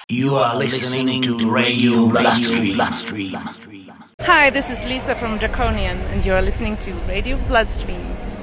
You are listening to Radio Bloodstream. Hi, this is Lisa from Draconian, and you are listening to Radio Bloodstream.